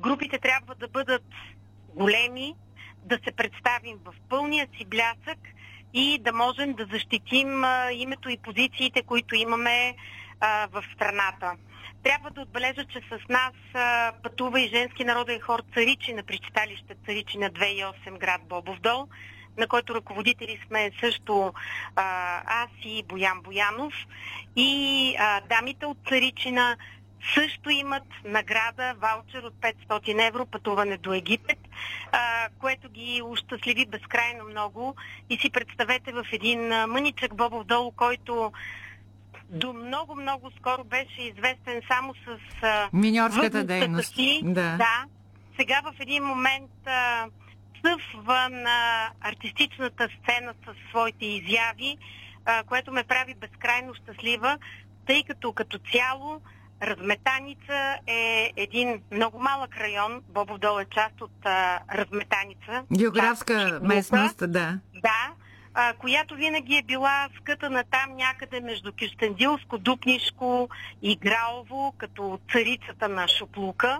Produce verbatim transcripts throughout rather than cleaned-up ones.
групите трябва да бъдат големи, да се представим в пълния си блясък и да можем да защитим а, името и позициите, които имаме а, в страната. Трябва да отбележа, че с нас а, пътува и женски народен хор Царичи на причиталище Царичи на две хиляди и осем, град Бобов дол, на който ръководители сме също а, аз и Боян Боянов. И а, дамите от Царичина също имат награда, ваучер от петстотин евро, пътуване до Египет, а, което ги ущастливи безкрайно много. И си представете в един мъничък Бобов дол, който до много-много скоро беше известен само с а, миньорската дейност. Си. Да. да. Сега в един момент а, съвва на артистичната сцена със своите изяви, а, което ме прави безкрайно щастлива, тъй като като цяло Разметаница е един много малък район. Бобов дол е част от а, Разметаница. Географска местност, да. Да, а, която винаги е била скътана там някъде между Кюстендилско, Дупнишко и Граово, като царицата на шоплука.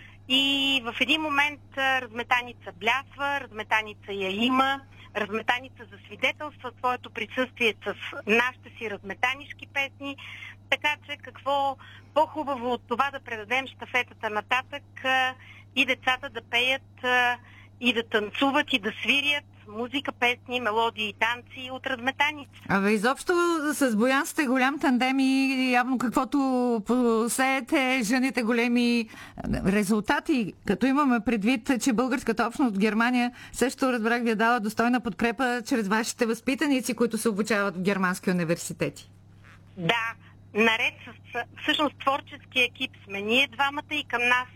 И в един момент а, Разметаница блясва, Разметаница я има, Разметаница засвидетелства своето присъствие с нашите си разметанишки песни. Така че какво по-хубаво от това да предадем щафетата нататък а, и децата да пеят а, и да танцуват и да свирят музика, песни, мелодии и танци от Разметаница. Абе, изобщо с Боян сте голям тандем и явно каквото посеете, жените големи резултати. Като имаме предвид, че българската общност в Германия също, разбрах, ви е дала достойна подкрепа чрез вашите възпитаници, които се обучават в германски университети. Да, наред с всъщност творчески екип сме ние двамата и към нас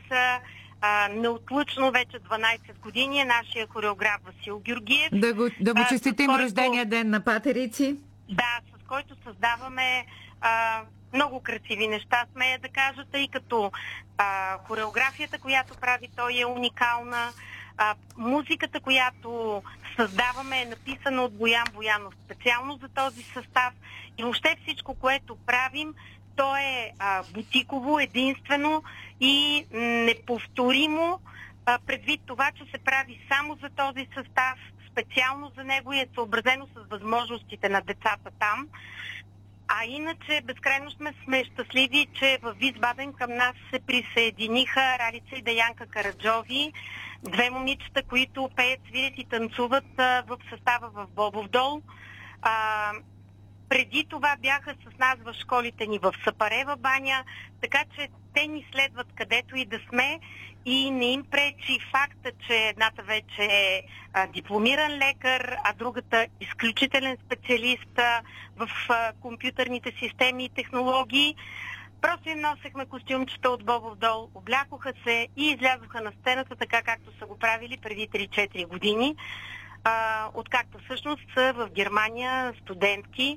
а, неотлъчно вече дванайсет години е нашия хореограф Васил Георгиев. Да го, да го честитим който, рождения ден на патерици. Да, с който създаваме а, много красиви неща, смея да кажа, тъй като а, хореографията, която прави той, е уникална. А, музиката, която създаваме, е написана от Боян Боянов специално за този състав и въобще всичко, което правим, то е а, бутиково, единствено и неповторимо, а, предвид това, че се прави само за този състав, специално за него и е съобразено с възможностите на децата там. А иначе безкрайно сме, сме щастливи, че в Висбаден към нас се присъединиха Ралица и Деянка Караджови, две момичета, които пеят, свирят и танцуват а, в състава в Бобов дол. А, преди това бяха с нас в школите ни в Сапарева баня, така че те ни следват където и да сме и не им пречи факта, че едната вече е а, дипломиран лекар, а другата изключителен специалист а, в а, компютърните системи и технологии. Просто им носехме костюмчета от Бобов дол, облякоха се и излязоха на сцената така, както са го правили преди три-четири години, а, откакто всъщност са в Германия студентки.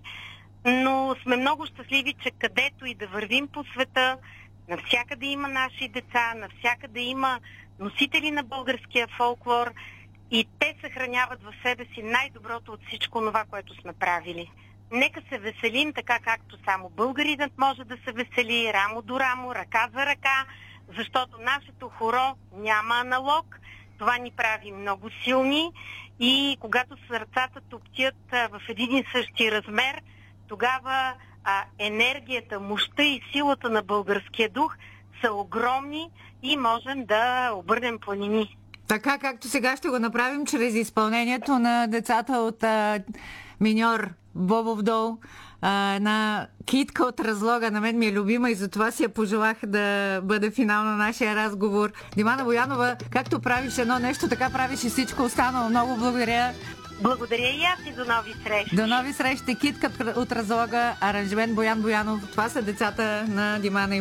Но сме много щастливи, че където и да вървим по света, навсякъде има наши деца, навсякъде има носители на българския фолклор и те съхраняват в себе си най-доброто от всичко това, което сме правили. Нека се веселим така, както само българинът може да се весели, рамо до рамо, ръка за ръка, защото нашето хоро няма аналог. Това ни прави много силни и когато сърцата топтят в един и същи размер, тогава а, енергията, мощта и силата на българския дух са огромни и можем да обърнем планини. Така както сега ще го направим чрез изпълнението на децата от а, миньор Бобов дол. А, една китка от Разлога, на мен ми е любима и затова си я пожелах да бъде финал на нашия разговор. Димана Боянова, както правиш едно нещо, така правиш и всичко останало. Много благодаря. Благодаря и аз и до нови срещи. До нови срещи. Китка от Разлога, аранжимент Боян Боянов. Това са децата на Димана и